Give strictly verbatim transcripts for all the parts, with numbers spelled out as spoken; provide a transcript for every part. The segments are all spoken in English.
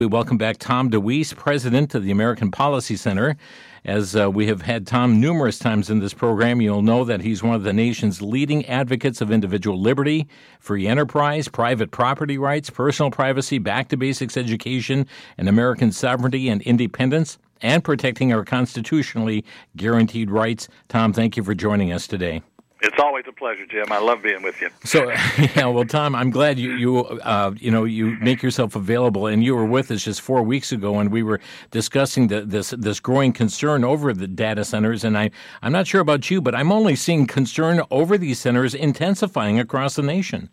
We welcome back Tom DeWeese, president of the American Policy Center. As uh, we have had Tom numerous times in this program, you'll know that he's one of the nation's leading advocates of individual liberty, free enterprise, private property rights, personal privacy, back-to-basics education, and American sovereignty and independence, and protecting our constitutionally guaranteed rights. Tom, thank you for joining us today. It's always a pleasure, Jim. I love being with you. So, yeah, well, Tom, I'm glad you you uh, you know you make yourself available, and you were with us just four weeks ago, and we were discussing the, this this growing concern over the data centers. And I I'm not sure about you, but I'm only seeing concern over these centers intensifying across the nation.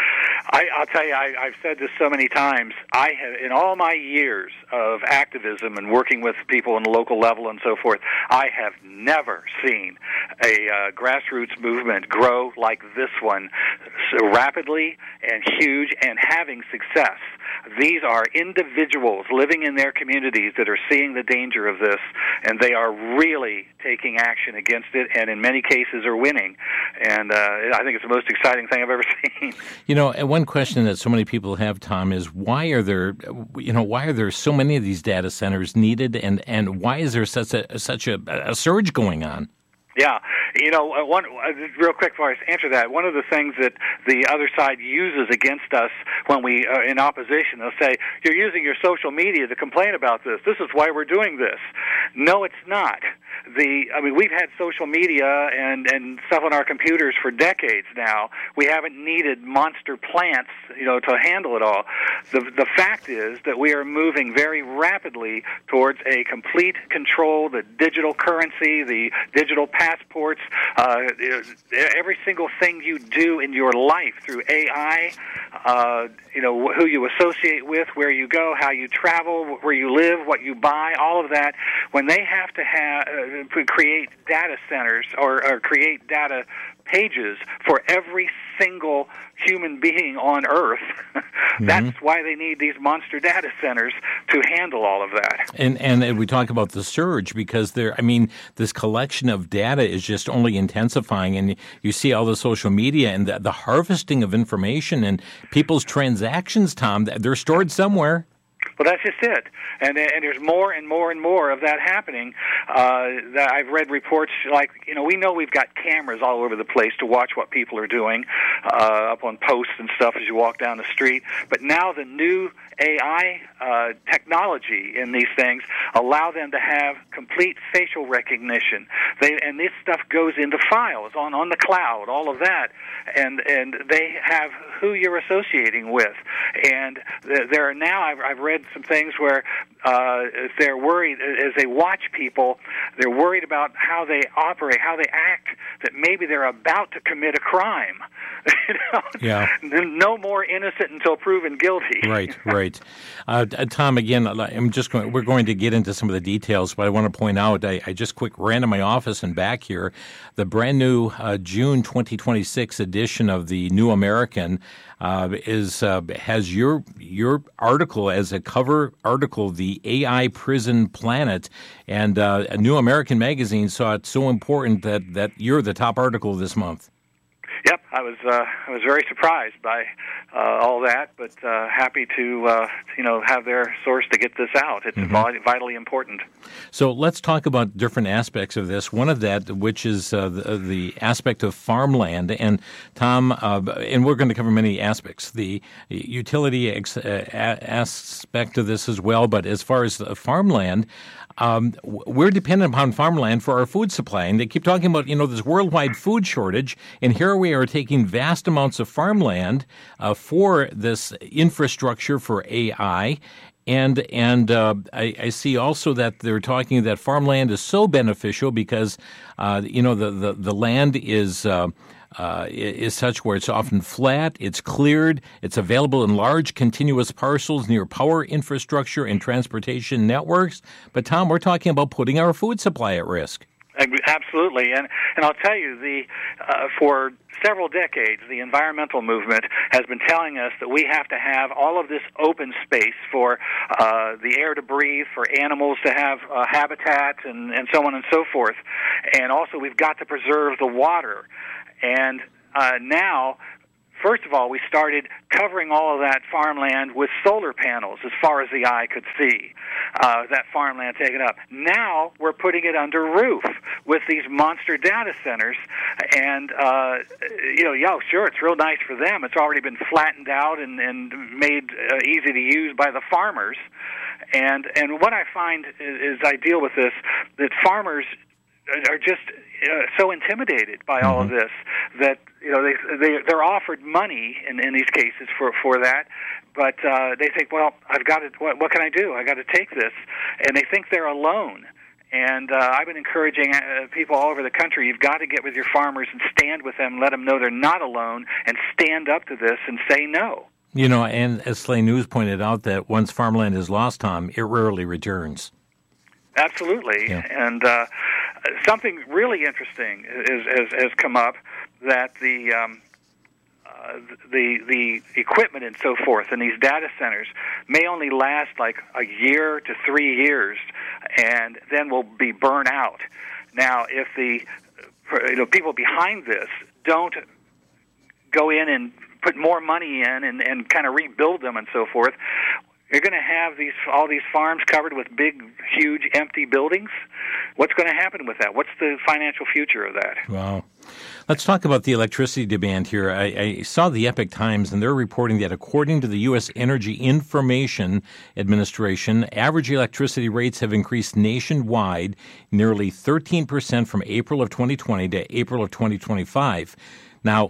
I, I'll tell you, I, I've said this so many times. I have, in all my years of activism and working with people on the local level and so forth, I have never seen a uh, grassroots movement grow like this one, so rapidly and huge and having success. These are individuals living in their communities that are seeing the danger of this, and they are really taking action against it, and in many cases are winning. And uh, I think it's the most exciting thing I've ever seen. You know, one question that so many people have, Tom, is why are there, you know, why are there so many of these data centers needed, and, and why is there such a such a, a surge going on? Yeah, you know, one uh, real quick before I answer that, one of the things that the other side uses against us when we are in opposition, they'll say, you're using your social media to complain about this. This is why we're doing this. No, it's not. The I mean, we've had social media and, and stuff on our computers for decades now. We haven't needed monster plants, you know, to handle it all. The the fact is that we are moving very rapidly towards a complete control, the digital currency, the digital passports, uh, every single thing you do in your life through A I, uh, you know, who you associate with, where you go, how you travel, where you live, what you buy, all of that. When they have to have uh, create data centers or, or create data pages for every single human being on Earth, mm-hmm. That's why they need these monster data centers to handle all of that. And and we talk about the surge because there, I mean, this collection of data is just only intensifying, and you see all the social media and the, the harvesting of information and people's transactions, Tom, they're stored somewhere. Well, that's just it, and and there's more and more and more of that happening. Uh, that I've read reports like, you know, we know we've got cameras all over the place to watch what people are doing, uh, up on posts and stuff as you walk down the street. But now the new A I uh, technology in these things allow them to have complete facial recognition. They and this stuff goes into files on on the cloud, all of that, and and they have who you're associating with, and there are now I've, I've read some things where uh, if they're worried, as they watch people, they're worried about how they operate, how they act, that maybe they're about to commit a crime. You know? Yeah. No more innocent until proven guilty. Right, right. Uh, Tom, again, I'm just going, we're going to get into some of the details, but I want to point out, I, I just quick ran to my office and back here, the brand new uh, June twenty twenty-six edition of the New American uh, is uh, has your your article as a cover article, the A I Prison Planet, and uh, a New American magazine saw it so important that, that you're the top article this month. Yep, I was uh, I was very surprised by uh, all that, but uh, happy to uh, you know have their source to get this out. It's mm-hmm. vitally important. So let's talk about different aspects of this. One of that, which is uh, the, the aspect of farmland, and Tom, uh, and we're going to cover many aspects. The utility ex- uh, aspect of this as well, but as far as the farmland. Um, we're dependent upon farmland for our food supply, and they keep talking about, you know, this worldwide food shortage, and here we are taking vast amounts of farmland uh, for this infrastructure for A I, and and uh, I, I see also that they're talking that farmland is so beneficial because, uh, you know, the, the, the land is... Uh, Uh, is such where it's often flat, it's cleared, it's available in large continuous parcels near power infrastructure and transportation networks. But, Tom, we're talking about putting our food supply at risk. Absolutely, and and I'll tell you, the uh, for several decades, the environmental movement has been telling us that we have to have all of this open space for uh, the air to breathe, for animals to have uh, habitat, and, and so on and so forth. And also, we've got to preserve the water. And uh, now, first of all, we started covering all of that farmland with solar panels as far as the eye could see, uh, that farmland taken up. Now we're putting it under roof with these monster data centers. And, uh, you know, yeah, sure, it's real nice for them. It's already been flattened out and, and made uh, easy to use by the farmers. And, and what I find is, is I deal with this, that farmers are just uh, so intimidated by all of this that you know they they they're offered money in, in these cases for for that, but uh, they think, well, I've got to. What, what can I do? I got to take this, and they think they're alone. And uh, I've been encouraging uh, people all over the country, you've got to get with your farmers and stand with them, let them know they're not alone, and stand up to this and say no. You know, and as Slay News pointed out, that once farmland is lost, Tom, it rarely returns. Absolutely. Yeah. And uh, something really interesting is, has, has come up, that the um, uh, the the equipment and so forth in these data centers may only last like a year to three years, and then will be burnt out. Now, if the you know people behind this don't go in and put more money in and, and kind of rebuild them and so forth, you're going to have these all these farms covered with big, huge, empty buildings. What's going to happen with that? What's the financial future of that? Wow. Let's talk about the electricity demand here. I, I saw the Epoch Times, and they're reporting that according to the U S Energy Information Administration, average electricity rates have increased nationwide nearly thirteen percent from April of twenty twenty to April of twenty twenty-five. Now,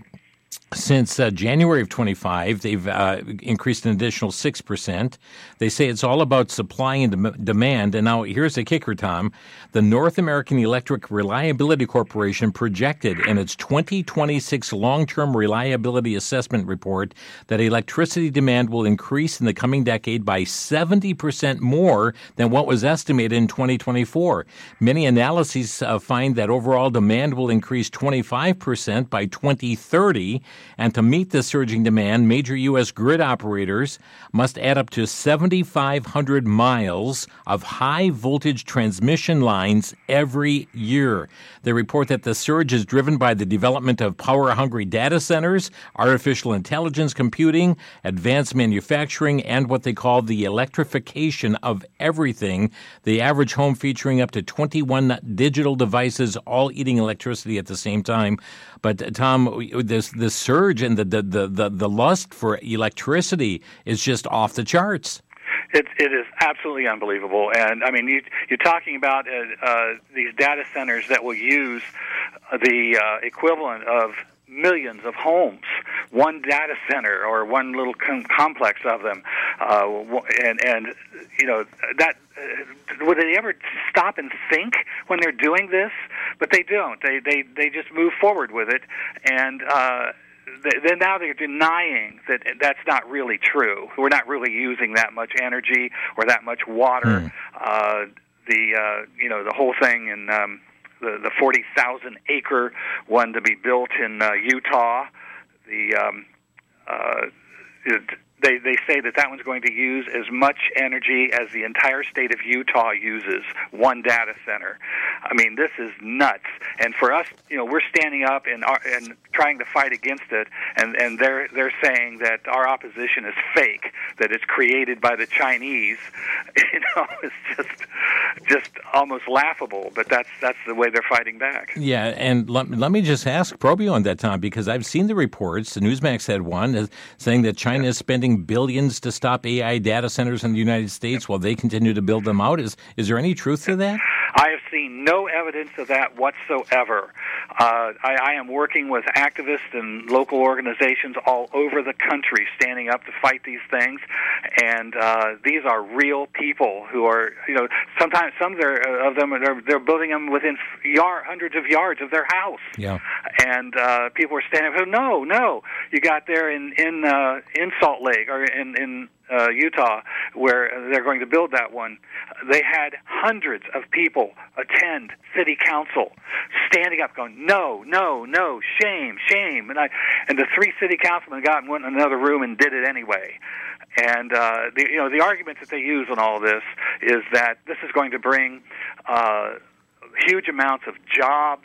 since uh, January of twenty-five, they've uh, increased an additional six percent. They say it's all about supply and dem- demand. And now here's the kicker, Tom. The North American Electric Reliability Corporation projected in its twenty twenty-six long-term reliability assessment report that electricity demand will increase in the coming decade by seventy percent more than what was estimated in twenty twenty-four. Many analyses uh, find that overall demand will increase twenty-five percent by twenty thirty. And to meet the surging demand, major U S grid operators must add up to seventy-five hundred miles of high-voltage transmission lines every year. They report that the surge is driven by the development of power-hungry data centers, artificial intelligence computing, advanced manufacturing, and what they call the electrification of everything. The average home featuring up to twenty-one digital devices all eating electricity at the same time. But, Tom, this this surge and the, the, the, the lust for electricity is just off the charts. It, it is absolutely unbelievable. And, I mean, you, you're talking about uh, uh, these data centers that will use the uh, equivalent of millions of homes, one data center or one little com- complex of them. Uh, and, and, you know, that uh, would they ever stop and think when they're doing this? But they don't. They, they, they just move forward with it. And, uh, then now they're denying that that's not really true. We're not really using that much energy or that much water. Mm. Uh, the uh, you know the whole thing in um, the the forty thousand acre one to be built in uh, Utah. The um, uh, it, They they say that that one's going to use as much energy as the entire state of Utah uses, one data center. I mean, this is nuts. And for us, you know, we're standing up and and trying to fight against it, and, and they're they're saying that our opposition is fake, that it's created by the Chinese. You know, it's just just almost laughable. But that's that's the way they're fighting back. Yeah, and let, let me just ask Probio on that, Tom, because I've seen the reports. The Newsmax had one uh, saying that China yeah. is spending billions to stop A I data centers in the United States while they continue to build them out. Is is there any truth to that? I have seen no evidence of that whatsoever. Uh, I, I am working with activists and local organizations all over the country standing up to fight these things, and uh, these are real people who are, you know, sometimes some of, their, of them, are, they're building them within yard, hundreds of yards of their house. Yeah. And uh, people are standing up, no, no, you got there in, in, uh, in Salt Lake, or in, in Uh, Utah, where they're going to build that one. They had hundreds of people attend city council, standing up, going, "No, no, no, shame, shame!" And I, and the three city councilmen got and went in another room and did it anyway. And uh, the, you know, the argument that they use on all this is that this is going to bring uh, huge amounts of jobs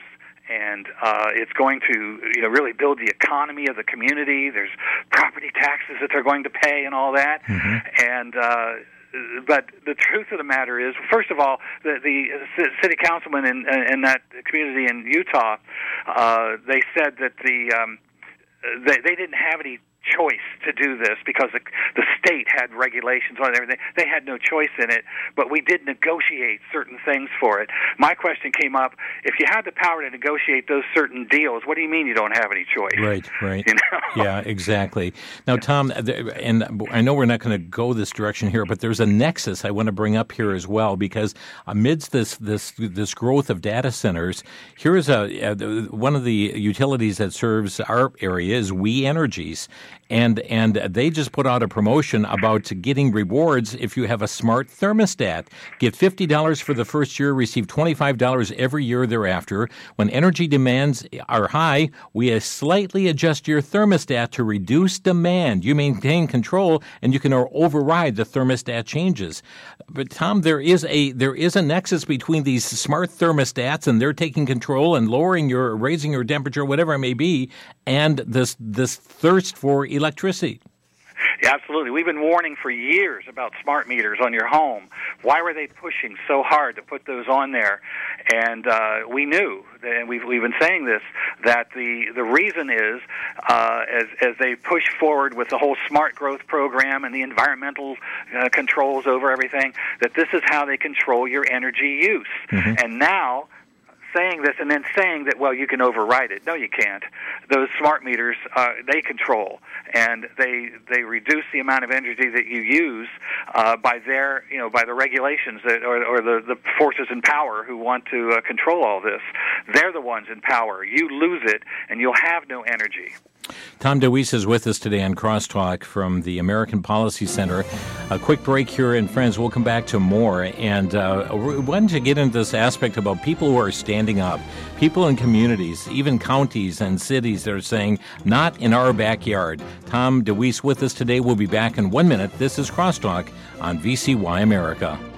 and uh, it's going to, you know, really build the economy of the community. There's property taxes that they're going to pay and all that, mm-hmm. and. Uh, But the truth of the matter is, first of all, the, the city councilman in, in that community in Utah, uh, they said that the um, they, they didn't have any choice to do this because the, the state had regulations on everything. They had no choice in it, but we did negotiate certain things for it. My question came up, if you had the power to negotiate those certain deals, what do you mean you don't have any choice? Right, right. You know? Yeah, exactly. Now, Tom, and I know we're not going to go this direction here, but there's a nexus I want to bring up here as well, because amidst this this this growth of data centers, here is a, a one of the utilities that serves our area is We Energies. And and they just put out a promotion about getting rewards if you have a smart thermostat. Get fifty dollars for the first year, receive twenty-five dollars every year thereafter. When energy demands are high, we slightly adjust your thermostat to reduce demand. You maintain control, and you can override the thermostat changes. But Tom, there is a there is a nexus between these smart thermostats, and they're taking control and lowering your, raising your temperature, whatever it may be, and this this thirst for electricity. Yeah, absolutely. We've been warning for years about smart meters on your home. Why were they pushing so hard to put those on there? And uh, we knew, and we've, we've been saying this, that the, the reason is, uh, as, as they push forward with the whole smart growth program and the environmental uh, controls over everything, that this is how they control your energy use. Mm-hmm. And now, saying this and then saying that, well, you can override it. No, you can't. Those smart meters, uh, they control, and they they reduce the amount of energy that you use uh, by their, you know, by the regulations that, or, or the, the forces in power who want to uh, control all this. They're the ones in power. You lose it, and you'll have no energy. Tom DeWeese is with us today on Crosstalk from the American Policy Center. A quick break here, and friends, we'll come back to more. And uh, we wanted to get into this aspect about people who are standing up, people in communities, even counties and cities that are saying, not in our backyard. Tom DeWeese with us today. We'll be back in one minute. This is Crosstalk on V C Y America.